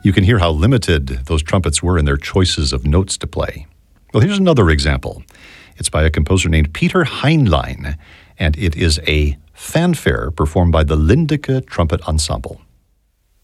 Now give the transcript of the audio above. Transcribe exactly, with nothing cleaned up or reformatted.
You can hear how limited those trumpets were in their choices of notes to play. Well, here's another example. It's by a composer named Peter Heinlein, and it is a fanfare performed by the Lindeke Trumpet Ensemble.